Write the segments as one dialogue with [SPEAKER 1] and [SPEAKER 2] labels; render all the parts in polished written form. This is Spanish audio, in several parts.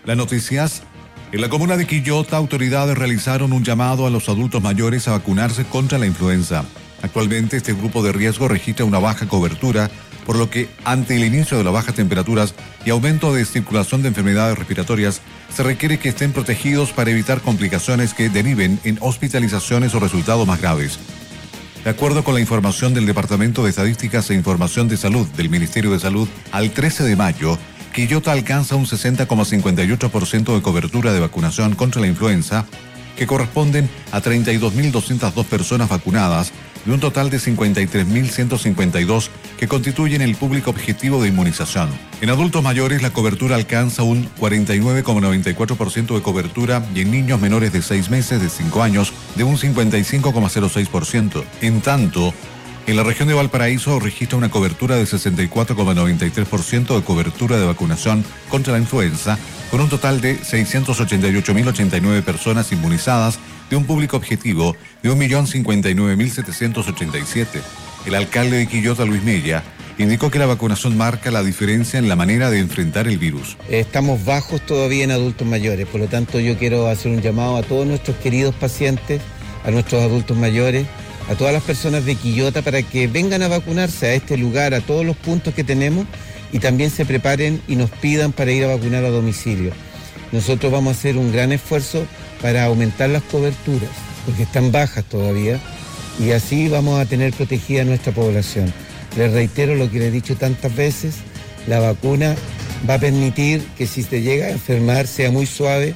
[SPEAKER 1] Las noticias. En la comuna de Quillota, autoridades realizaron un llamado a los adultos mayores a vacunarse contra la influenza. Actualmente este grupo de riesgo registra una baja cobertura, por lo que ante el inicio de las bajas temperaturas y aumento de circulación de enfermedades respiratorias, se requiere que estén protegidos para evitar complicaciones que deriven en hospitalizaciones o resultados más graves. De acuerdo con la información del Departamento de Estadísticas e Información de Salud del Ministerio de Salud, al 13 de mayo, Quillota alcanza un 60,58% de cobertura de vacunación contra la influenza, que corresponden a 32.202 personas vacunadas, de un total de 53.152 que constituyen el público objetivo de inmunización. En adultos mayores la cobertura alcanza un 49,94% de cobertura y en niños menores de 6 meses de 5 años de un 55,06%. En tanto, en la región de Valparaíso registra una cobertura de 64,93% de cobertura de vacunación contra la influenza, con un total de 688.089 personas inmunizadas de un público objetivo de 1.059.787. El alcalde de Quillota, Luis Mella, indicó que la vacunación marca la diferencia en la manera de enfrentar el virus.
[SPEAKER 2] Estamos bajos todavía en adultos mayores, por lo tanto yo quiero hacer un llamado a todos nuestros queridos pacientes, a nuestros adultos mayores, a todas las personas de Quillota para que vengan a vacunarse a este lugar, a todos los puntos que tenemos y también se preparen y nos pidan para ir a vacunar a domicilio. Nosotros vamos a hacer un gran esfuerzo para aumentar las coberturas, porque están bajas todavía, y así vamos a tener protegida a nuestra población. Les reitero lo que les he dicho tantas veces, la vacuna va a permitir que si te llega a enfermar sea muy suave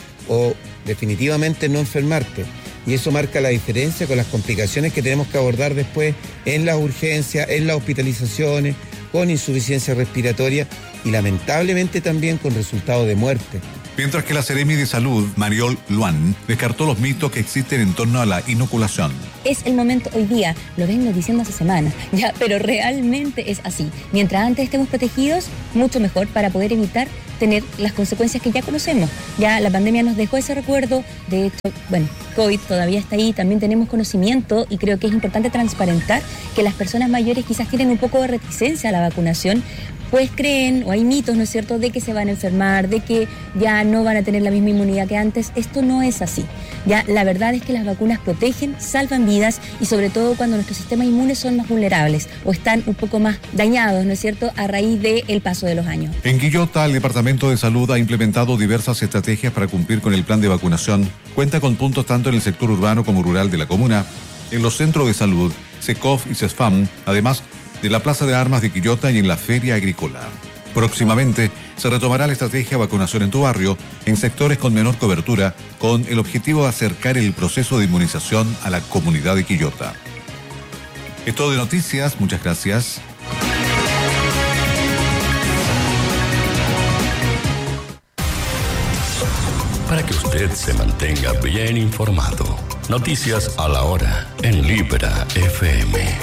[SPEAKER 2] o definitivamente no enfermarte. Y eso marca la diferencia con las complicaciones que tenemos que abordar después en las urgencias, en las hospitalizaciones, con insuficiencia respiratoria y lamentablemente también con resultados de muerte.
[SPEAKER 1] Mientras que la Seremi de Salud, Mariol Luan, descartó los mitos que existen en torno a la inoculación.
[SPEAKER 3] Es el momento hoy día, lo vengo diciendo hace semanas, ya, pero realmente es así. Mientras antes estemos protegidos, mucho mejor para poder evitar tener las consecuencias que ya conocemos. Ya la pandemia nos dejó ese recuerdo, de hecho, COVID todavía está ahí, también tenemos conocimiento y creo que es importante transparentar que las personas mayores quizás tienen un poco de reticencia a la vacunación, pues creen, o hay mitos, ¿no es cierto?, de que se van a enfermar, de que ya no van a tener la misma inmunidad que antes. Esto no es así. Ya la verdad es que las vacunas protegen, salvan vidas y sobre todo cuando nuestros sistemas inmunes son más vulnerables o están un poco más dañados, ¿no es cierto?, a raíz del paso de los años.
[SPEAKER 1] En Quillota, el Departamento de Salud ha implementado diversas estrategias para cumplir con el plan de vacunación. Cuenta con puntos tanto en el sector urbano como rural de la comuna, en los centros de salud, SECOF y CESFAM, además de la Plaza de Armas de Quillota y en la Feria Agrícola. Próximamente se retomará la estrategia de vacunación en tu barrio, en sectores con menor cobertura, con el objetivo de acercar el proceso de inmunización a la comunidad de Quillota. Es todo de noticias, muchas gracias.
[SPEAKER 4] Para que usted se mantenga bien informado, noticias a la hora en Libra FM.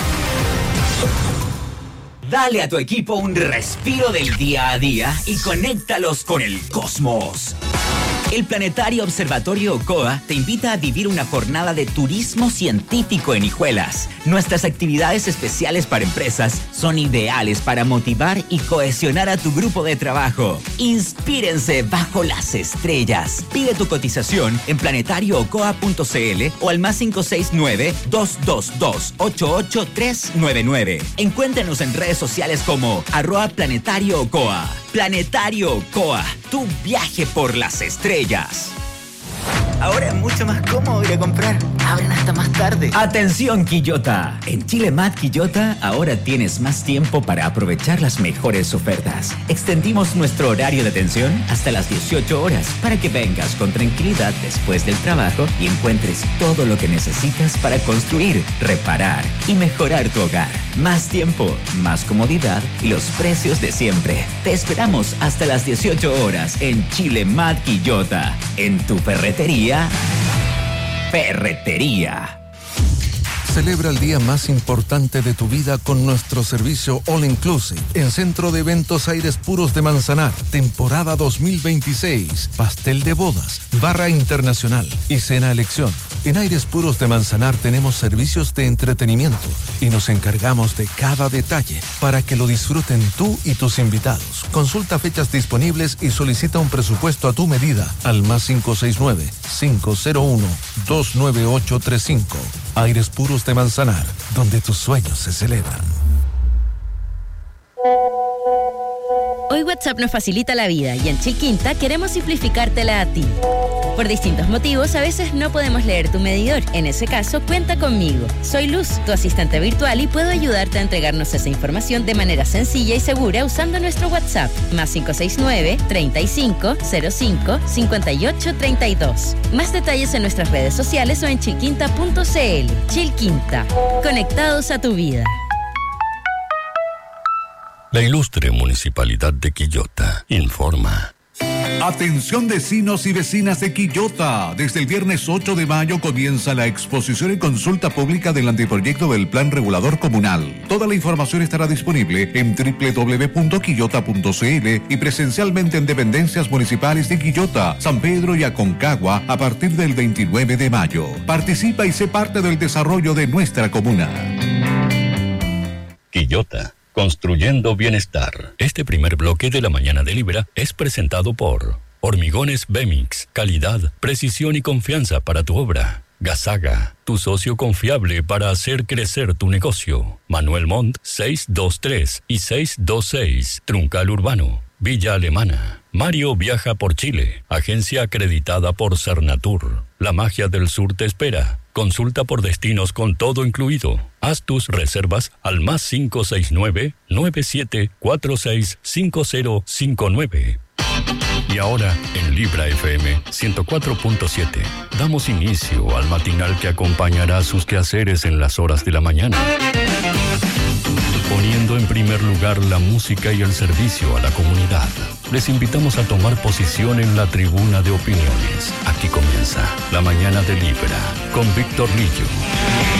[SPEAKER 5] Dale a tu equipo un respiro del día a día y conéctalos con el cosmos. El Planetario Observatorio Ocoa te invita a vivir una jornada de turismo científico en Hijuelas. Nuestras actividades especiales para empresas son ideales para motivar y cohesionar a tu grupo de trabajo. Inspírense bajo las estrellas. Pide tu cotización en planetarioocoa.cl o al +569-222-88399. Encuéntranos en redes sociales como @planetarioocoa. Planetario Ocoa, tu viaje por las estrellas. Ahora es mucho más cómodo ir a comprar. Abren hasta más tarde. Atención, Quillota. En Chile Mart Quillota ahora tienes más tiempo para aprovechar las mejores ofertas. Extendimos nuestro horario de atención hasta las 18 horas para que vengas con tranquilidad después del trabajo y encuentres todo lo que necesitas para construir, reparar y mejorar tu hogar. Más tiempo, más comodidad y los precios de siempre. Te esperamos hasta las 18 horas en Chile Mart Quillota. En tu ferretería.
[SPEAKER 6] Celebra el día más importante de tu vida con nuestro servicio All Inclusive en Centro de Eventos Aires Puros de Manzanar, temporada 2026, pastel de bodas, barra internacional y cena elección. En Aires Puros de Manzanar tenemos servicios de entretenimiento y nos encargamos de cada detalle para que lo disfruten tú y tus invitados. Consulta fechas disponibles y solicita un presupuesto a tu medida al más 569-501-29835. Aires Puros de Manzanar, donde tus sueños se celebran.
[SPEAKER 7] Hoy WhatsApp nos facilita la vida y en Chilquinta queremos simplificártela a ti. Por distintos motivos, a veces no podemos leer tu medidor. En ese caso, cuenta conmigo. Soy Luz, tu asistente virtual, y puedo ayudarte a entregarnos esa información de manera sencilla y segura usando nuestro WhatsApp. Más 569-3505-5832. Más detalles en nuestras redes sociales o en chilquinta.cl. Chilquinta. Conectados a tu vida.
[SPEAKER 4] La ilustre Municipalidad de Quillota informa.
[SPEAKER 1] Atención vecinos y vecinas de Quillota. Desde el viernes 8 de mayo comienza la exposición y consulta pública del anteproyecto del Plan Regulador Comunal. Toda la información estará disponible en www.quillota.cl y presencialmente en dependencias municipales de Quillota, San Pedro y Aconcagua a partir del 29 de mayo. Participa y sé parte del desarrollo de nuestra comuna.
[SPEAKER 4] Quillota, construyendo bienestar. Este primer bloque de la mañana de Libra es presentado por Hormigones Bemix, calidad, precisión y confianza para tu obra. Gasaga, tu socio confiable para hacer crecer tu negocio. Manuel Montt 623 y 626, Truncal Urbano, Villa Alemana. Mario viaja por Chile, agencia acreditada por Cernatur. La magia del sur te espera. Consulta por destinos con todo incluido. Haz tus reservas al más 569-9746-5059. Y ahora, en Libra FM 104.7, damos inicio al matinal que acompañará sus quehaceres en las horas de la mañana. Poniendo en primer lugar la música y el servicio a la comunidad, les invitamos a tomar posición en la tribuna de opiniones. Aquí comienza la mañana de Libra con Víctor Lillo.